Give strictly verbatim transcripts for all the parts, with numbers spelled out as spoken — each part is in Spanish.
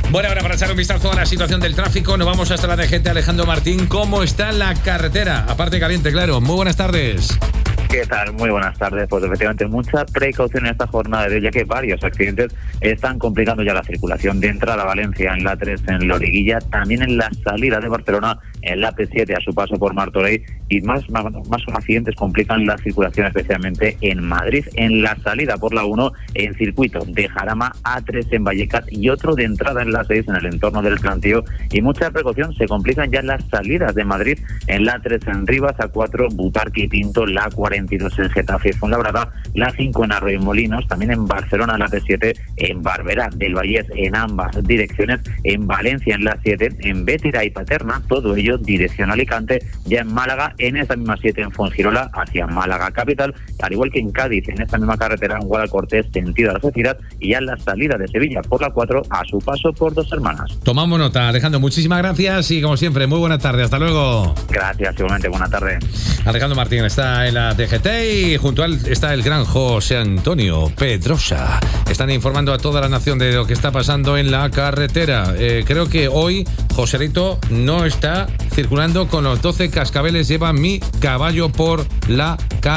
Bueno, ahora para echar un vistazo a la situación del tráfico, nos vamos hasta la D G T. Alejandro Martín, ¿cómo está la carretera? Aparte caliente, claro. Muy buenas tardes. ¿Qué tal? Muy buenas tardes. Pues efectivamente mucha precaución en esta jornada de hoy, ya que varios accidentes están complicando ya la circulación de entrada a Valencia en la A tres, en Loriguilla, también en la salida de Barcelona en la A P siete a su paso por Martorell, y más, más, más accidentes complican la circulación especialmente en Madrid, en la salida por la uno en circuito de Jarama, A tres en Vallecas y otro de entrada en la seis en el entorno del Plantío, y mucha precaución se complican ya las salidas de Madrid en la A tres en Rivas, A cuatro Butarque y Pinto, la A cuarenta y dos en Getafe y Fuenlabrada, la cinco en Arroyo Molinos, también en Barcelona la A P siete, en Barberá del Vallés en ambas direcciones, en Valencia en la siete, en Bétira y Paterna, todo ello dirección Alicante, ya en Málaga en esta misma siete en Fuengirola hacia Málaga capital, al igual que en Cádiz en esta misma carretera en Guadalcortés sentido a la Sociedad, y ya en la salida de Sevilla por la cuatro a su paso por Dos Hermanas. Tomamos nota, Alejandro, muchísimas gracias y como siempre, muy buena tarde, hasta luego. Gracias, igualmente, buena tarde. Alejandro Martín está en la D G T y junto a él está el gran José Antonio Pedrosa. Están informando a toda la nación de lo que está pasando en la carretera. Eh, creo que hoy Joserito no está circulando con los doce cascabeles, lleva mi caballo por la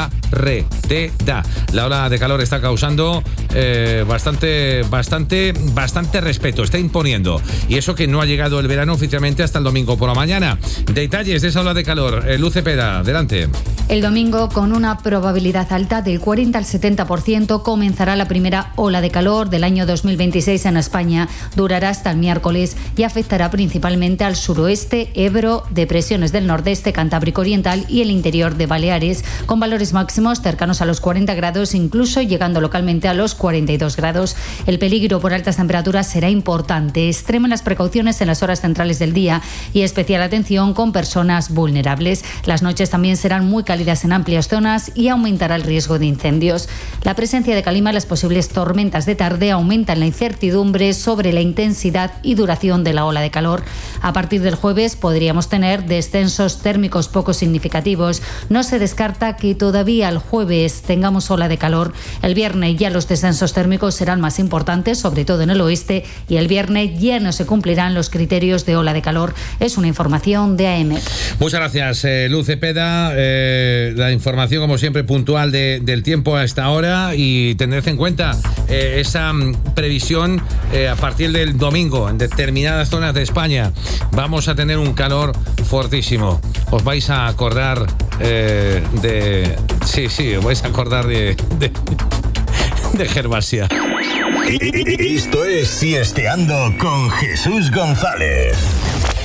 carretera. La ola de calor está causando eh, bastante, bastante, bastante respeto, está imponiendo. Y eso que no ha llegado el verano oficialmente hasta el domingo por la mañana. Detalles de esa ola de calor. Eh, Luz Cepeda, adelante. El domingo, con una probabilidad alta del cuarenta al setenta por ciento, comenzará la primera ola de calor del año dos mil veintiséis en España. Durará hasta el miércoles y afectará principalmente al suroeste, Ebro, depresiones del nordeste, Cantábrico Oriental y el interior de Baleares, con valores máximos cercanos a los cuarenta grados, incluso llegando localmente a los cuarenta y dos grados. El peligro por altas temperaturas será importante. Extremen las precauciones en las horas centrales del día y especial atención con personas vulnerables. Las noches también serán muy cálidas en amplias zonas y aumentará el riesgo de incendios. La presencia de calima y las posibles tormentas de tarde aumentan la incertidumbre sobre la intensidad y duración de la ola de calor. A partir del jueves podríamos tener descensos térmicos poco significativos. No se descarta que todavía el jueves tengamos ola de calor. El viernes ya los descensos térmicos serán más importantes, sobre todo en el oeste, y el viernes ya no se cumplirán los criterios de ola de calor. Es una información de A E M E T. Muchas gracias, eh, Luz Cepeda. Eh, la información, como siempre, puntual de, del tiempo a esta hora, y tendred en cuenta eh, esa mm, previsión eh, a partir del domingo en determinadas zonas de España. Vamos a tener un calor fortísimo. Os vais a acordar eh, de... Sí, sí, os vais a acordar de... de, de Gervasia. Esto es Siesteando con Jesús González.